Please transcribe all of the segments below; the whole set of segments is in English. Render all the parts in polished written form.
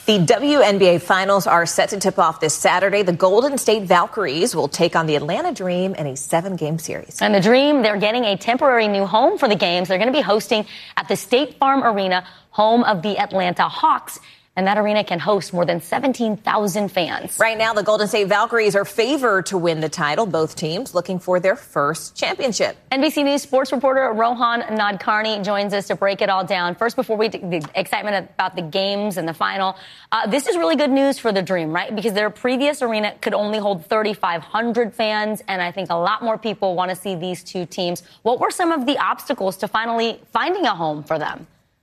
The WNBA Finals are set to tip off this Saturday. The Golden State Valkyries will take on the Atlanta Dream in a 7-game series. And the Dream, they're getting a temporary new home for the games. They're going to be hosting at the State Farm Arena, home of the Atlanta Hawks. And that arena can host more than 17,000 fans. Right now, the Golden State Valkyries are favored to win the title. Both teams looking for their first championship. NBC News sports reporter Rohan Nadkarni joins us to break it all down. First, before the excitement about the games and the final, this is really good news for the Dream, right? Because their previous arena could only hold 3,500 fans, and I think a lot more people want to see these two teams. What were some of the obstacles to finally finding a home for them?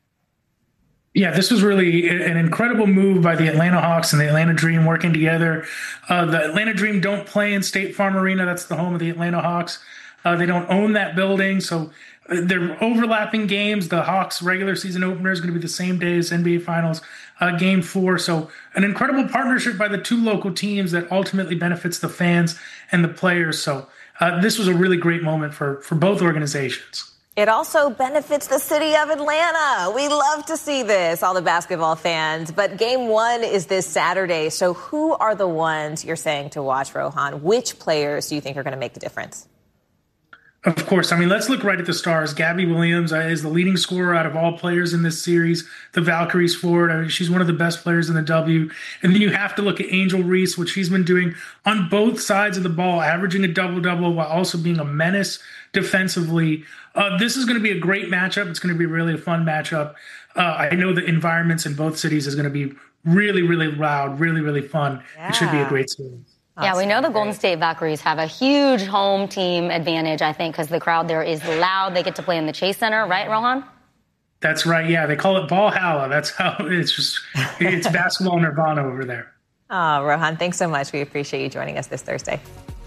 Yeah, this was really an incredible move by the Atlanta Hawks and the Atlanta Dream working together. The Atlanta Dream don't play in State Farm Arena. That's the home of the Atlanta Hawks. They don't own that building, so they're overlapping games. The Hawks regular season opener is going to be the same day as NBA Finals Game 4. So an incredible partnership by the two local teams that ultimately benefits the fans and the players. So this was a really great moment for both organizations. It also benefits the city of Atlanta. We love to see this, all the basketball fans. But Game 1 is this Saturday. So who are the ones you're saying to watch, Rohan? Which players do you think are going to make the difference? Of course. I mean, let's look right at the stars. Gabby Williams is the leading scorer out of all players in this series. The Valkyries forward, I mean, she's one of the best players in the W. And then you have to look at Angel Reese, what she's been doing on both sides of the ball, averaging a double-double while also being a menace defensively. This is going to be a great matchup. It's going to be really a fun matchup. I know the environments in both cities is going to be really, really loud, really, really fun. Yeah. It should be a great series. Yeah, we know the Golden State Valkyries have a huge home team advantage, I think, because the crowd there is loud. They get to play in the Chase Center, right, Rohan? That's right. Yeah, they call it Valhalla. That's how it's basketball nirvana over there. Oh, Rohan, thanks so much. We appreciate you joining us this Thursday.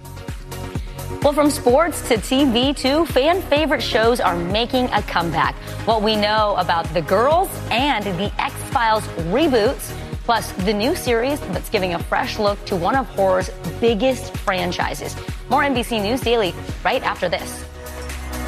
Well, from sports to TV, too, fan favorite shows are making a comeback. What we know about The Girls and the X-Files reboots, plus the new series that's giving a fresh look to one of horror's biggest franchises. More NBC News Daily right after this.